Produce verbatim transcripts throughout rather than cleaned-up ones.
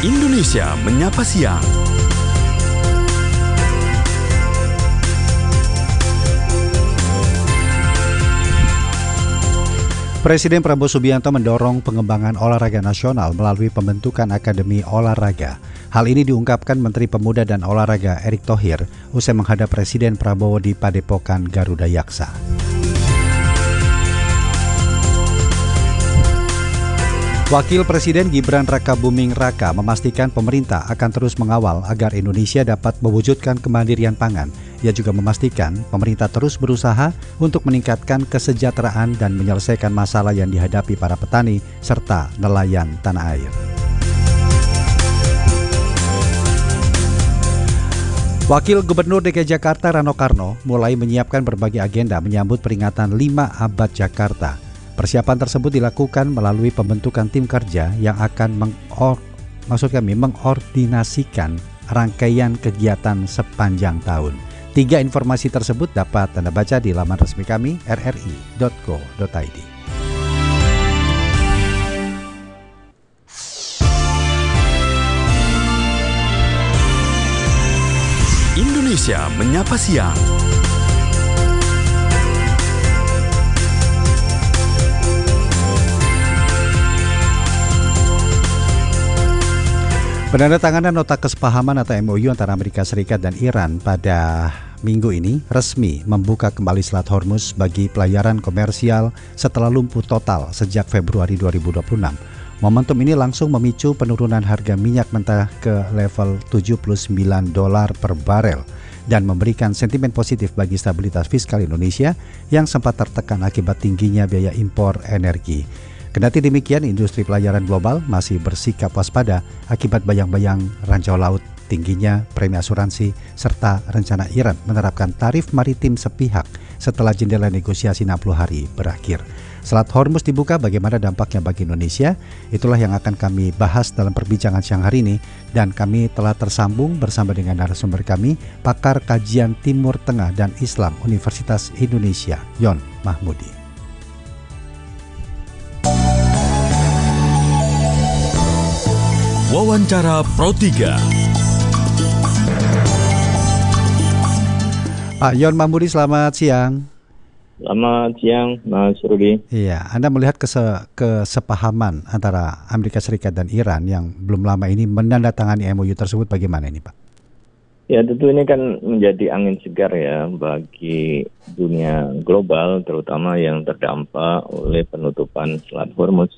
Indonesia Menyapa Siang. Presiden Prabowo Subianto mendorong pengembangan olahraga nasional melalui pembentukan Akademi Olahraga. Hal ini diungkapkan Menteri Pemuda dan Olahraga Erick Thohir usai menghadap Presiden Prabowo di Padepokan Garuda Yaksa. Wakil Presiden Gibran Rakabuming Raka memastikan pemerintah akan terus mengawal agar Indonesia dapat mewujudkan kemandirian pangan. Ia juga memastikan pemerintah terus berusaha untuk meningkatkan kesejahteraan dan menyelesaikan masalah yang dihadapi para petani serta nelayan tanah air. Wakil Gubernur D K I Jakarta Rano Karno mulai menyiapkan berbagai agenda menyambut peringatan lima abad Jakarta. Persiapan tersebut dilakukan melalui pembentukan tim kerja yang akan mengor, maksud kami mengordinasikan rangkaian kegiatan sepanjang tahun. Tiga informasi tersebut dapat Anda baca di laman resmi kami r r i dot co dot i d. Indonesia Menyapa Siang. Penandatanganan nota kesepahaman atau M O U antara Amerika Serikat dan Iran pada minggu ini resmi membuka kembali Selat Hormuz bagi pelayaran komersial setelah lumpuh total sejak Februari dua ribu dua puluh enam. Momentum ini langsung memicu penurunan harga minyak mentah ke level tujuh puluh sembilan dolar per barel dan memberikan sentimen positif bagi stabilitas fiskal Indonesia yang sempat tertekan akibat tingginya biaya impor energi. Kendati demikian, industri pelayaran global masih bersikap waspada akibat bayang-bayang ranjau laut, tingginya premi asuransi, serta rencana Iran menerapkan tarif maritim sepihak setelah jendela negosiasi enam puluh hari berakhir. Selat Hormuz dibuka, bagaimana dampaknya bagi Indonesia? Itulah yang akan kami bahas dalam perbincangan siang hari ini, dan kami telah tersambung bersama dengan narasumber kami, pakar kajian Timur Tengah dan Islam Universitas Indonesia, Yon Mahmudi. Wawancara Pro tiga. Pak Yon Mahmudi, selamat siang. Selamat siang, Mas Rudi. Iya, Anda melihat kese- kesepahaman antara Amerika Serikat dan Iran yang belum lama ini menandatangani M O U tersebut, bagaimana ini, Pak? Ya, tentu ini kan menjadi angin segar ya bagi dunia global, terutama yang terdampak oleh penutupan Selat Hormuz.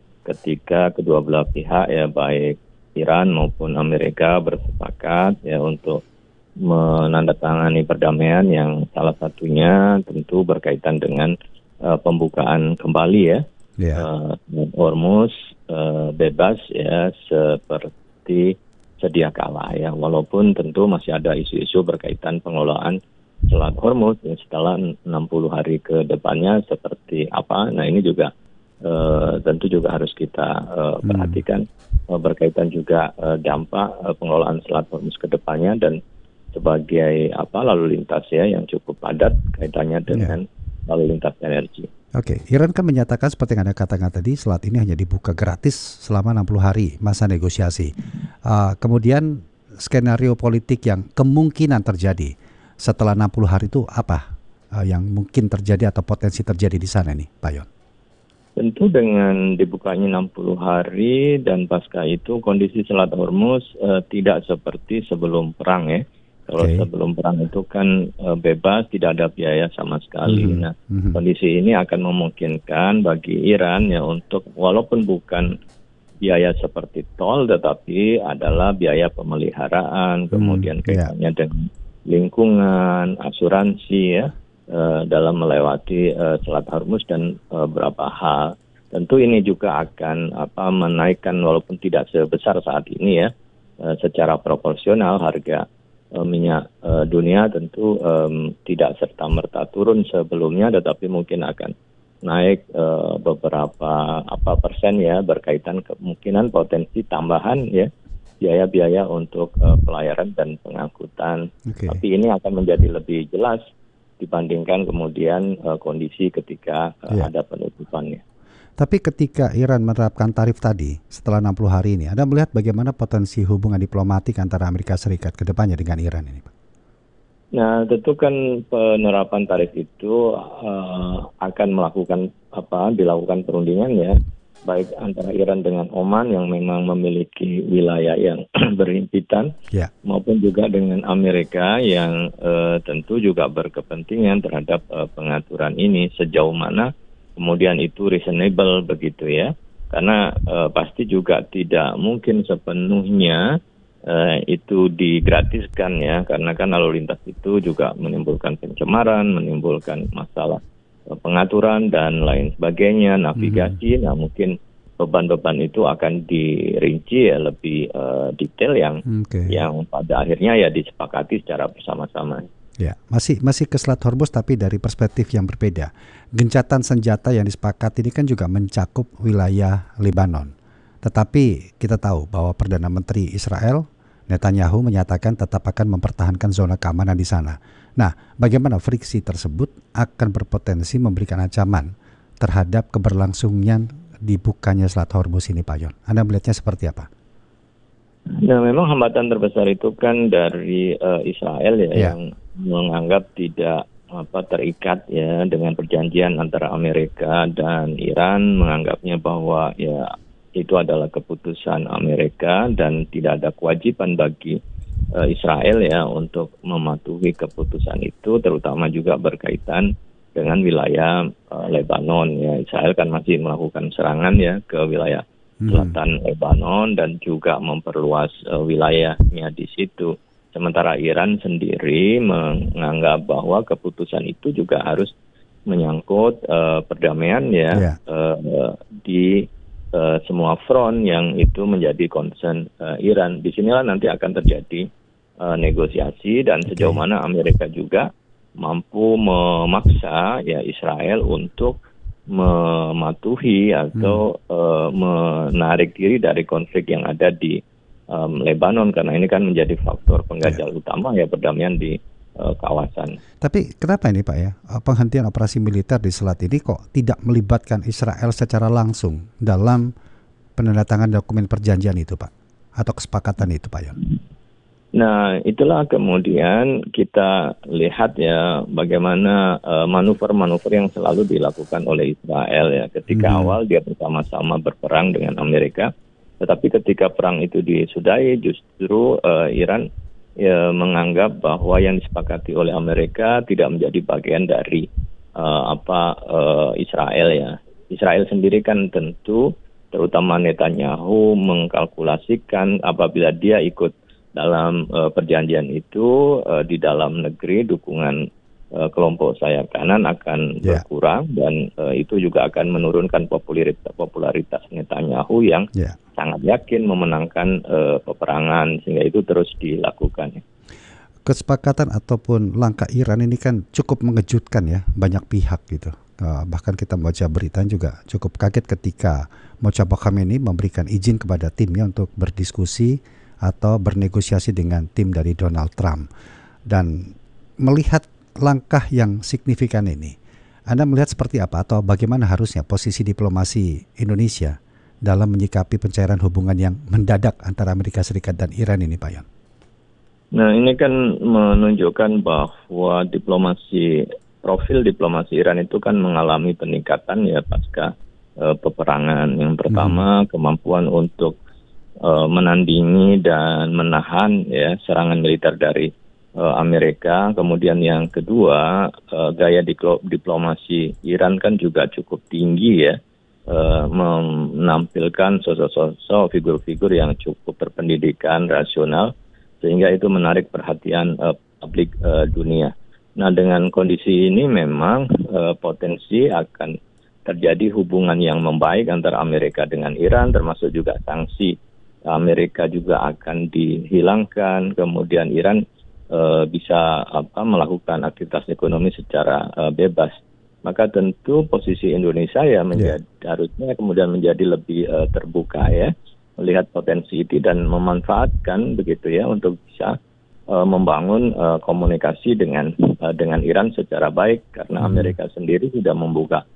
Ketika kedua belah pihak ya baik Iran maupun Amerika bersepakat ya untuk menandatangani perdamaian yang salah satunya tentu berkaitan dengan uh, pembukaan kembali ya yeah. uh, Hormuz uh, bebas ya seperti sedia kala ya, walaupun tentu masih ada isu-isu berkaitan pengelolaan Selat Hormuz ya, setelah enam puluh hari ke depannya seperti apa. Nah, ini juga Uh, tentu juga harus kita uh, perhatikan hmm. uh, berkaitan juga uh, dampak uh, pengelolaan Selat Hormuz ke depannya dan sebagai apa lalu lintas ya yang cukup padat kaitannya dengan yeah. lalu lintas energi. Oke, okay. Iran kan menyatakan seperti yang Anda katakan tadi, selat ini hanya dibuka gratis selama enam puluh hari masa negosiasi. Uh, kemudian skenario politik yang kemungkinan terjadi setelah enam puluh hari itu apa uh, yang mungkin terjadi atau potensi terjadi di sana nih, Pak Yon? Tentu dengan dibukanya enam puluh hari dan pasca itu kondisi Selat Hormuz uh, tidak seperti sebelum perang ya. Kalau okay. sebelum perang itu kan uh, bebas, tidak ada biaya sama sekali. Mm-hmm. Nah, mm-hmm. kondisi ini akan memungkinkan bagi Iran ya untuk walaupun bukan biaya seperti tol, tetapi adalah biaya pemeliharaan, kemudian mm, kaitannya yeah. dengan lingkungan, asuransi ya. Uh, dalam melewati uh, Selat Hormuz dan uh, beberapa hal. Tentu ini juga akan apa menaikkan walaupun tidak sebesar saat ini ya, uh, secara proporsional harga uh, minyak uh, dunia tentu um, tidak serta-merta turun sebelumnya, tetapi mungkin akan naik uh, beberapa apa persen ya berkaitan kemungkinan potensi tambahan ya biaya-biaya untuk uh, pelayaran dan pengangkutan. Okay. Tapi ini akan menjadi lebih jelas dibandingkan kemudian uh, kondisi ketika uh, yeah. ada penutupannya. Tapi ketika Iran menerapkan tarif tadi setelah enam puluh hari ini, Anda melihat bagaimana potensi hubungan diplomatik antara Amerika Serikat ke depannya dengan Iran ini, Pak? Nah, tentu kan penerapan tarif itu uh, akan melakukan apa? Dilakukan perundingan ya, baik antara Iran dengan Oman yang memang memiliki wilayah yang berhimpitan, Ya. maupun juga dengan Amerika yang uh, tentu juga berkepentingan terhadap uh, pengaturan ini sejauh mana kemudian itu reasonable begitu ya, karena uh, pasti juga tidak mungkin sepenuhnya uh, itu digratiskan ya, karena kan lalu lintas itu juga menimbulkan pencemaran, menimbulkan masalah uh, pengaturan dan lain sebagainya, navigasi, hmm. nah mungkin beban-beban itu akan dirinci ya lebih uh, detail yang okay. yang pada akhirnya ya disepakati secara bersama-sama. Ya, masih masih ke Selat Hormuz tapi dari perspektif yang berbeda. Gencatan senjata yang disepakati ini kan juga mencakup wilayah Lebanon. Tetapi kita tahu bahwa Perdana Menteri Israel Netanyahu menyatakan tetap akan mempertahankan zona keamanan di sana. Nah, bagaimana friksi tersebut akan berpotensi memberikan ancaman terhadap keberlangsungan dibukanya Selat Hormuz ini, Pak Yon? Anda melihatnya seperti apa? Nah, memang hambatan terbesar itu kan dari uh, Israel ya, ya yang menganggap tidak apa terikat ya dengan perjanjian antara Amerika dan Iran, menganggapnya bahwa ya itu adalah keputusan Amerika dan tidak ada kewajiban bagi uh, Israel ya untuk mematuhi keputusan itu, terutama juga berkaitan dengan wilayah uh, Lebanon ya. Israel kan masih melakukan serangan ya ke wilayah selatan hmm. Lebanon dan juga memperluas uh, wilayahnya di situ. Sementara Iran sendiri menganggap bahwa keputusan itu juga harus menyangkut uh, perdamaian ya yeah. uh, di uh, semua front yang itu menjadi concern uh, Iran. Di sinilah nanti akan terjadi uh, negosiasi dan okay. sejauh mana Amerika juga mampu memaksa ya Israel untuk mematuhi atau hmm. uh, menarik diri dari konflik yang ada di um, Lebanon, karena ini kan menjadi faktor pengganjal ya. utama ya perdamaian di uh, kawasan. Tapi kenapa ini Pak ya, penghentian operasi militer di Selat ini kok tidak melibatkan Israel secara langsung dalam penandatangan dokumen perjanjian itu Pak, atau kesepakatan itu Pak Yon? Nah, itulah kemudian kita lihat ya bagaimana uh, manuver-manuver yang selalu dilakukan oleh Israel ya. Ketika hmm. awal dia bersama-sama berperang dengan Amerika, tetapi ketika perang itu disudahi justru uh, Iran ya, menganggap bahwa yang disepakati oleh Amerika tidak menjadi bagian dari uh, apa uh, Israel ya. Israel sendiri kan tentu terutama Netanyahu mengkalkulasikan apabila dia ikut dalam uh, perjanjian itu uh, di dalam negeri dukungan uh, kelompok sayap kanan akan yeah. berkurang dan uh, itu juga akan menurunkan popularitas popularitas Netanyahu yang yeah. sangat yakin memenangkan uh, peperangan, sehingga itu terus dilakukan. Kesepakatan ataupun langkah Iran ini kan cukup mengejutkan ya banyak pihak gitu. Uh, bahkan kita baca berita juga cukup kaget ketika Mojtaba Khamenei memberikan izin kepada timnya untuk berdiskusi atau bernegosiasi dengan tim dari Donald Trump. Dan melihat langkah yang signifikan ini, Anda melihat seperti apa atau bagaimana harusnya posisi diplomasi Indonesia dalam menyikapi pencairan hubungan yang mendadak antara Amerika Serikat dan Iran ini, Pak Yon? Nah, ini kan menunjukkan bahwa diplomasi, profil diplomasi Iran itu kan mengalami peningkatan ya pasca uh, peperangan. Yang pertama, hmm. kemampuan untuk Uh, menandingi dan menahan ya serangan militer dari uh, Amerika. Kemudian yang kedua, uh, gaya diklo- diplomasi Iran kan juga cukup tinggi ya, uh, menampilkan sosok-sosok figur-figur yang cukup berpendidikan, rasional, sehingga itu menarik perhatian uh, publik uh, dunia. Nah, dengan kondisi ini memang uh, potensi akan terjadi hubungan yang membaik antara Amerika dengan Iran, termasuk juga sanksi Amerika juga akan dihilangkan, kemudian Iran e, bisa apa, melakukan aktivitas ekonomi secara e, bebas. Maka tentu posisi Indonesia ya menjadi, yeah. harusnya kemudian menjadi lebih e, terbuka ya, melihat potensi itu dan memanfaatkan begitu ya untuk bisa e, membangun e, komunikasi dengan e, dengan Iran secara baik, karena Amerika hmm. sendiri sudah membuka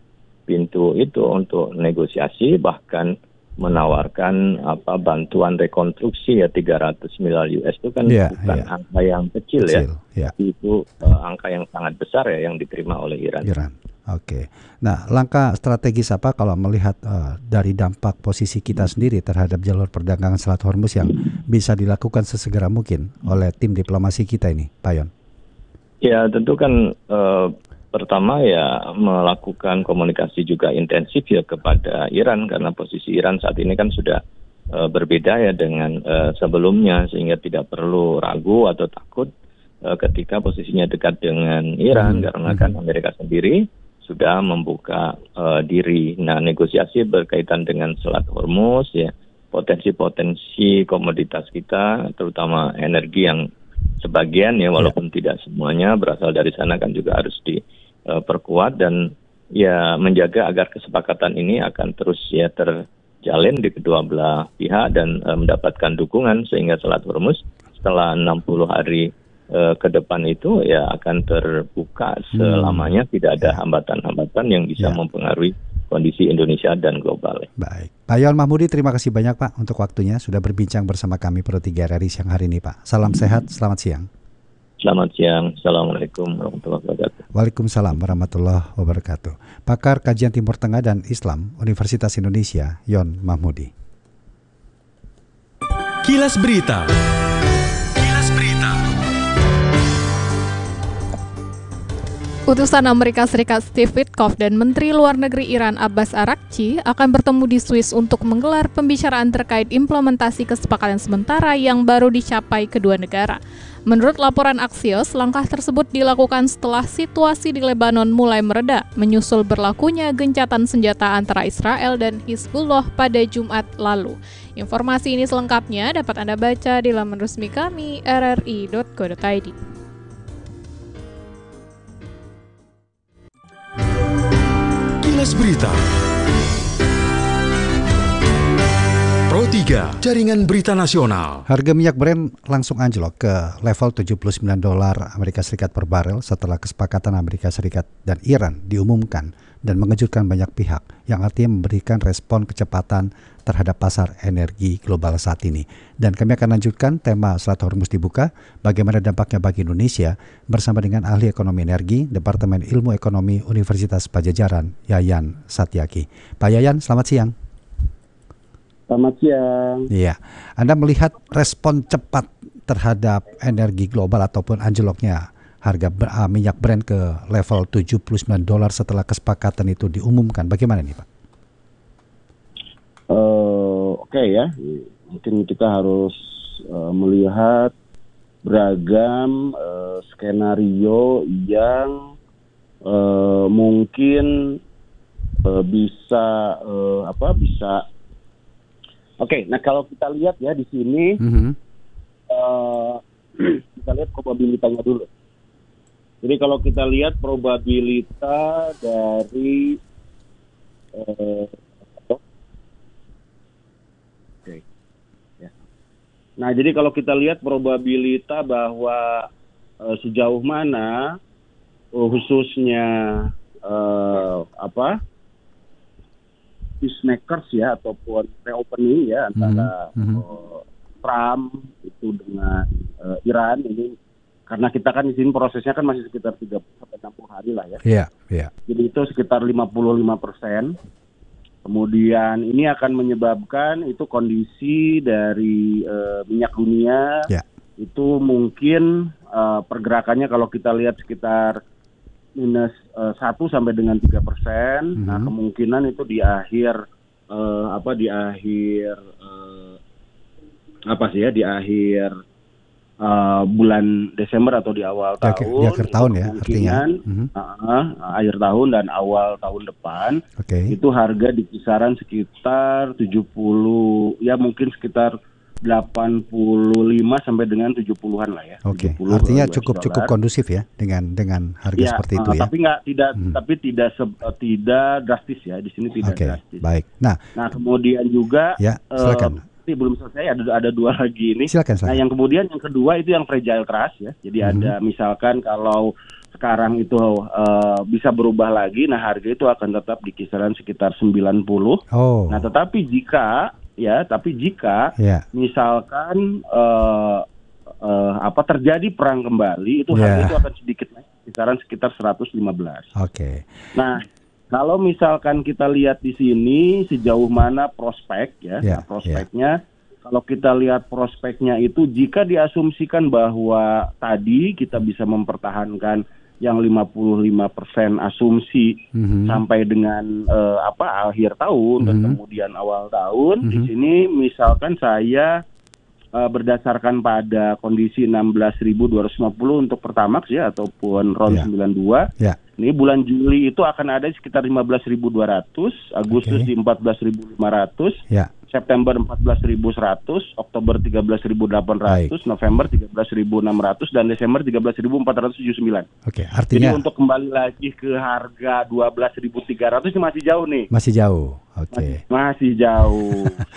pintu itu untuk negosiasi, bahkan menawarkan apa bantuan rekonstruksi ya tiga ratus miliar U S itu kan yeah, bukan yeah. angka yang kecil, kecil ya, yeah. tapi itu uh, angka yang sangat besar ya yang diterima oleh Iran. Iran. Oke. Nah, langkah strategis apa kalau melihat uh, dari dampak posisi kita sendiri terhadap jalur perdagangan Selat Hormuz yang bisa dilakukan sesegera mungkin oleh tim diplomasi kita ini, Pak Yon? Ya, tentu kan uh, pertama ya melakukan komunikasi juga intensif ya kepada Iran, karena posisi Iran saat ini kan sudah uh, berbeda ya dengan uh, sebelumnya, sehingga tidak perlu ragu atau takut uh, ketika posisinya dekat dengan Iran, hmm. karena kan Amerika sendiri sudah membuka uh, diri. Nah, negosiasi berkaitan dengan Selat Hormuz ya, potensi-potensi komoditas kita, terutama energi yang sebagian ya, walaupun ya. tidak semuanya berasal dari sana, kan juga harus di Uh, perkuat dan ya menjaga agar kesepakatan ini akan terus ya terjalin di kedua belah pihak dan uh, mendapatkan dukungan, sehingga Selat Hormuz setelah enam puluh hari uh, ke depan itu ya akan terbuka selamanya, hmm. tidak ada hambatan-hambatan yang bisa ya. mempengaruhi kondisi Indonesia dan global. Baik, Pak Yon Mahmudi, terima kasih banyak Pak untuk waktunya sudah berbincang bersama kami Pro tiga R R I siang hari ini Pak. Salam sehat, selamat siang. Selamat siang. Assalamualaikum warahmatullahi wabarakatuh. Waalaikumsalam warahmatullahi wabarakatuh. Pakar Kajian Timur Tengah dan Islam Universitas Indonesia, Yon Mahmudi. Kilas Berita. Kilas Berita. Utusan Amerika Serikat Steve Witkoff dan Menteri Luar Negeri Iran Abbas Araghchi akan bertemu di Swiss untuk menggelar pembicaraan terkait implementasi kesepakatan sementara yang baru dicapai kedua negara. Menurut laporan Axios, langkah tersebut dilakukan setelah situasi di Lebanon mulai mereda, menyusul berlakunya gencatan senjata antara Israel dan Hizbullah pada Jumat lalu. Informasi ini selengkapnya dapat Anda baca di laman resmi kami r r i dot co dot i d. Kilas Berita. Pro tiga, Jaringan Berita Nasional. Harga minyak Brent langsung anjlok ke level tujuh puluh sembilan dolar Amerika Serikat per barel setelah kesepakatan Amerika Serikat dan Iran diumumkan dan mengejutkan banyak pihak, yang artinya memberikan respon kecepatan terhadap pasar energi global saat ini. Dan kami akan lanjutkan tema Selat Hormuz dibuka, bagaimana dampaknya bagi Indonesia, bersama dengan ahli ekonomi energi Departemen Ilmu Ekonomi Universitas Padjadjaran, Yayan Satyaki. Pak Yayan, selamat siang. Selamat siang. Iya, Anda melihat respon cepat terhadap energi global ataupun anjloknya harga uh, minyak Brent ke level tujuh puluh sembilan dolar setelah kesepakatan itu diumumkan. Bagaimana nih, Pak? Uh, Oke okay ya, mungkin kita harus uh, melihat beragam uh, skenario yang uh, mungkin uh, bisa uh, apa bisa Oke, okay, nah kalau kita lihat ya di sini, mm-hmm. uh, kita lihat probabilitasnya dulu. Jadi kalau kita lihat probabilitas dari, uh, oke, okay. ya. Nah jadi kalau kita lihat probabilitas bahwa uh, sejauh mana, uh, khususnya uh, apa? peacemakers ya ataupun reopening ya antara mm-hmm. uh, Trump itu dengan uh, Iran ini, karena kita kan di sini prosesnya kan masih sekitar tiga puluh sampai enam puluh hari lah ya. Iya, yeah, iya. Yeah. Jadi itu sekitar lima puluh lima persen. Kemudian ini akan menyebabkan itu kondisi dari uh, minyak dunia yeah. itu mungkin uh, pergerakannya kalau kita lihat sekitar minus uh, satu sampai dengan tiga persen. Mm-hmm. Nah kemungkinan itu di akhir uh, apa di akhir uh, apa sih ya di akhir uh, bulan Desember atau di awal ya, tahun. Di akhir tahun ya artinya. Mm-hmm. Uh, akhir tahun dan awal tahun depan. Okay. Itu harga di kisaran sekitar tujuh puluh ya mungkin sekitar delapan puluh lima sampai dengan tujuh puluhan lah ya. Oke. Okay. Artinya cukup cukup kondusif ya dengan dengan harga ya, seperti itu uh, ya. Tapi nggak tidak hmm. tapi tidak se, uh, tidak drastis ya di sini tidak okay. drastis. Baik. Nah, nah kemudian juga ya, silakan. Uh, ini belum selesai ada ada dua lagi ini. Silakan, silakan. Nah yang kemudian yang kedua itu yang fragile trust ya. Jadi hmm. ada misalkan kalau sekarang itu uh, bisa berubah lagi, nah harga itu akan tetap di kisaran sekitar sembilan puluh. Oh. Nah, tetapi jika ya, tapi jika yeah. misalkan uh, uh, apa terjadi perang kembali, itu yeah. harga itu akan sedikit naik kisaran sekitar seratus lima belas. Oke. Okay. Nah, kalau misalkan kita lihat di sini sejauh mana prospek ya, yeah. nah, prospeknya yeah. Kalau kita lihat prospeknya itu, jika diasumsikan bahwa tadi kita bisa mempertahankan yang lima puluh lima persen asumsi mm-hmm. sampai dengan uh, apa akhir tahun mm-hmm. dan kemudian awal tahun, mm-hmm. di sini misalkan saya uh, berdasarkan pada kondisi enam belas ribu dua ratus lima puluh untuk Pertamax ya, ataupun RON yeah. sembilan puluh dua. Yeah. Ini bulan Juli itu akan ada sekitar lima belas ribu dua ratus, Agustus okay. di empat belas ribu lima ratus. Yeah. September empat belas ribu seratus, Oktober tiga belas ribu delapan ratus, Baik. November tiga belas ribu enam ratus, dan Desember tiga belas ribu empat ratus tujuh puluh sembilan. Oke, artinya jadi untuk kembali lagi ke harga dua belas ribu tiga ratus ini masih jauh nih. Masih jauh. Oke. Masih, masih jauh.